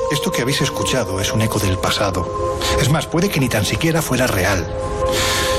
Esto que habéis escuchado es un eco del pasado. Es más, puede que ni tan siquiera fuera real.